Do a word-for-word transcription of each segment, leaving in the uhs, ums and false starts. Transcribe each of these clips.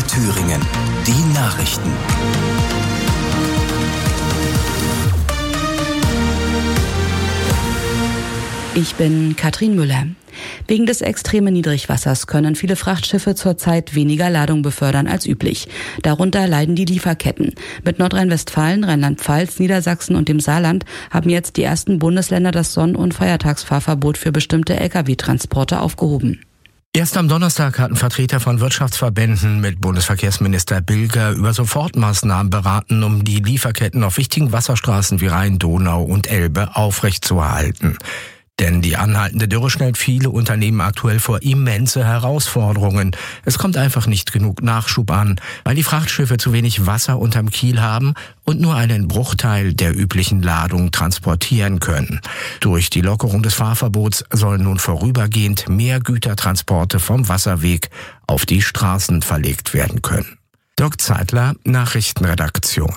Thüringen. Die Nachrichten. Ich bin Katrin Müller. Wegen des extremen Niedrigwassers können viele Frachtschiffe zurzeit weniger Ladung befördern als üblich. Darunter leiden die Lieferketten. Mit Nordrhein-Westfalen, Rheinland-Pfalz, Niedersachsen und dem Saarland haben jetzt die ersten Bundesländer das Sonn- und Feiertagsfahrverbot für bestimmte L K W-Transporte aufgehoben. Erst am Donnerstag hatten Vertreter von Wirtschaftsverbänden mit Bundesverkehrsminister Bilger über Sofortmaßnahmen beraten, um die Lieferketten auf wichtigen Wasserstraßen wie Rhein, Donau und Elbe aufrechtzuerhalten. Denn die anhaltende Dürre stellt viele Unternehmen aktuell vor immense Herausforderungen. Es kommt einfach nicht genug Nachschub an, weil die Frachtschiffe zu wenig Wasser unterm Kiel haben und nur einen Bruchteil der üblichen Ladung transportieren können. Durch die Lockerung des Fahrverbots sollen nun vorübergehend mehr Gütertransporte vom Wasserweg auf die Straßen verlegt werden können. Dirk Zeitler, Nachrichtenredaktion.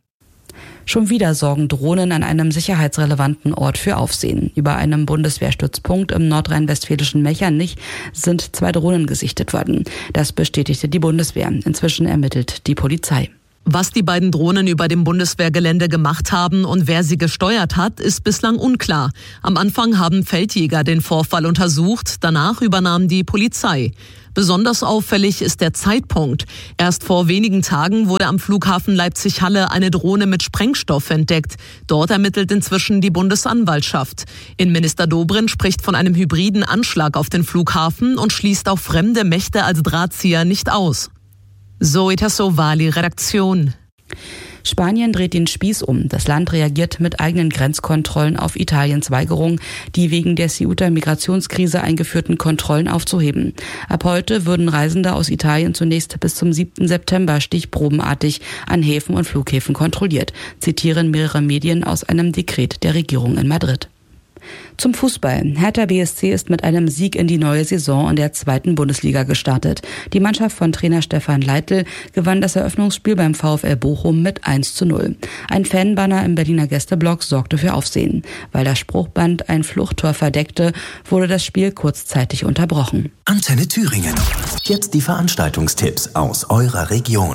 Schon wieder sorgen Drohnen an einem sicherheitsrelevanten Ort für Aufsehen. Über einem Bundeswehrstützpunkt im nordrhein-westfälischen Mechernich sind zwei Drohnen gesichtet worden. Das bestätigte die Bundeswehr. Inzwischen ermittelt die Polizei. Was die beiden Drohnen über dem Bundeswehrgelände gemacht haben und wer sie gesteuert hat, ist bislang unklar. Am Anfang haben Feldjäger den Vorfall untersucht, danach übernahm die Polizei. Besonders auffällig ist der Zeitpunkt. Erst vor wenigen Tagen wurde am Flughafen Leipzig-Halle eine Drohne mit Sprengstoff entdeckt. Dort ermittelt inzwischen die Bundesanwaltschaft. Innenminister Dobrindt spricht von einem hybriden Anschlag auf den Flughafen und schließt auch fremde Mächte als Drahtzieher nicht aus. Zoe Tassovali, Redaktion. Spanien dreht den Spieß um. Das Land reagiert mit eigenen Grenzkontrollen auf Italiens Weigerung, die wegen der Ceuta-Migrationskrise eingeführten Kontrollen aufzuheben. Ab heute würden Reisende aus Italien zunächst bis zum siebten September stichprobenartig an Häfen und Flughäfen kontrolliert, zitieren mehrere Medien aus einem Dekret der Regierung in Madrid. Zum Fußball. Hertha B S C ist mit einem Sieg in die neue Saison in der zweiten Bundesliga gestartet. Die Mannschaft von Trainer Stefan Leitl gewann das Eröffnungsspiel beim VfL Bochum mit eins zu null. Ein Fanbanner im Berliner Gästeblock sorgte für Aufsehen. Weil das Spruchband ein Fluchttor verdeckte, wurde das Spiel kurzzeitig unterbrochen. Antenne Thüringen. Jetzt die Veranstaltungstipps aus eurer Region.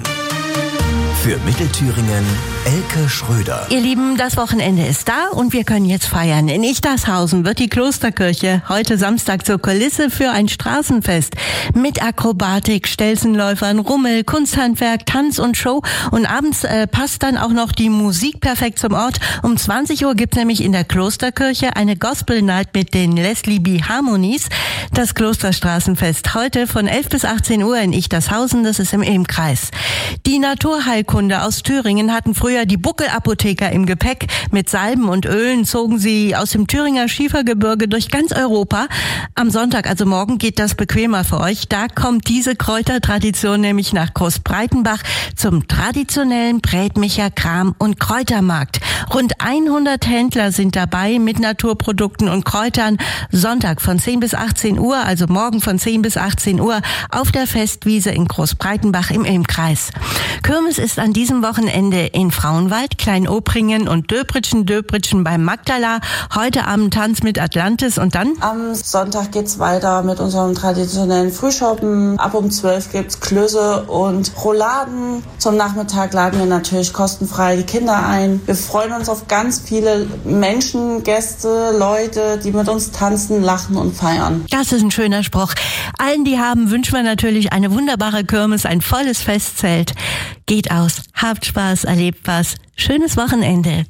Für Mittelthüringen Elke Schröder. Ihr Lieben, das Wochenende ist da und wir können jetzt feiern. In Ichtershausen wird die Klosterkirche heute Samstag zur Kulisse für ein Straßenfest mit Akrobatik, Stelzenläufern, Rummel, Kunsthandwerk, Tanz und Show. Und abends äh, passt dann auch noch die Musik perfekt zum Ort. Um zwanzig Uhr gibt's nämlich in der Klosterkirche eine Gospel Night mit den Leslie B. Harmonies. Das Klosterstraßenfest heute von elf bis achtzehn Uhr in Ichtershausen, das ist im Ilmkreis. Die Naturheilkunde aus Thüringen hatten früher die Buckelapotheker im Gepäck. Mit Salben und Ölen zogen sie aus dem Thüringer Schiefergebirge durch ganz Europa. Am Sonntag, also morgen, geht das bequemer für euch. Da kommt diese Kräutertradition nämlich nach Großbreitenbach zum traditionellen Brätmicher Kram- und Kräutermarkt. Rund hundert Händler sind dabei mit Naturprodukten und Kräutern. Sonntag von zehn bis achtzehn Uhr, also morgen von zehn bis achtzehn Uhr auf der Festwiese in Großbreitenbach im Ilmkreis. Kirmes ist an diesem Wochenende in Frauenwald, Klein-Opringen und Döbritschen, Döbritschen beim Magdala. Heute Abend Tanz mit Atlantis und dann? Am Sonntag geht's weiter mit unserem traditionellen Frühschoppen. Ab um zwölf gibt's Klöße und Rouladen. Zum Nachmittag laden wir natürlich kostenfrei die Kinder ein. Wir freuen uns auf ganz viele Menschen, Gäste, Leute, die mit uns tanzen, lachen und feiern. Das ist ein schöner Spruch. Allen, die haben, wünschen wir natürlich eine wunderbare Kirmes, ein volles Festzelt. Geht aus, habt Spaß, erlebt was. Schönes Wochenende.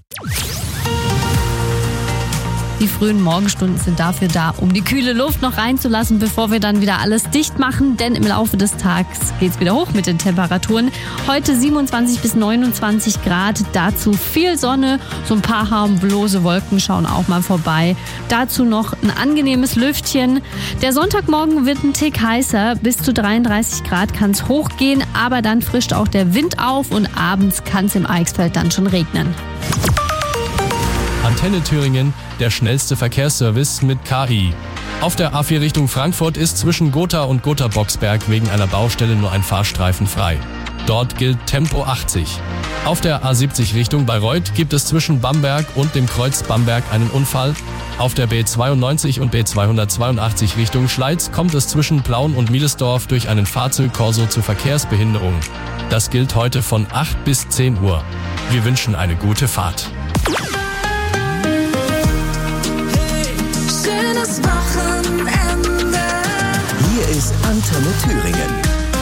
Die frühen Morgenstunden sind dafür da, um die kühle Luft noch reinzulassen, bevor wir dann wieder alles dicht machen. Denn im Laufe des Tages geht's wieder hoch mit den Temperaturen. Heute siebenundzwanzig bis neunundzwanzig Grad. Dazu viel Sonne. So ein paar harmlose Wolken schauen auch mal vorbei. Dazu noch ein angenehmes Lüftchen. Der Sonntagmorgen wird ein Tick heißer. Bis zu dreiunddreißig Grad kann es hochgehen. Aber dann frischt auch der Wind auf und abends kann es im Eichsfeld dann schon regnen. Antenne Thüringen, der schnellste Verkehrsservice mit K I. Auf der A vier Richtung Frankfurt ist zwischen Gotha und Gotha-Boxberg wegen einer Baustelle nur ein Fahrstreifen frei. Dort gilt Tempo achtzig. Auf der A siebzig Richtung Bayreuth gibt es zwischen Bamberg und dem Kreuz Bamberg einen Unfall. Auf der B zweiundneunzig und B zweihundertzweiundachtzig Richtung Schleiz kommt es zwischen Plauen und Mielsdorf durch einen Fahrzeugkorso zu Verkehrsbehinderung. Das gilt heute von acht bis zehn Uhr. Wir wünschen eine gute Fahrt. Hier ist Antenne Thüringen.